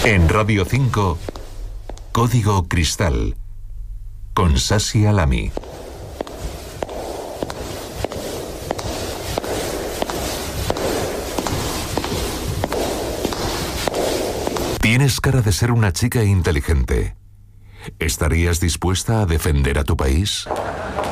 En Radio 5, Código Cristal, con Sasi Alami. Tienes cara de ser una chica inteligente. ¿Estarías dispuesta a defender a tu país?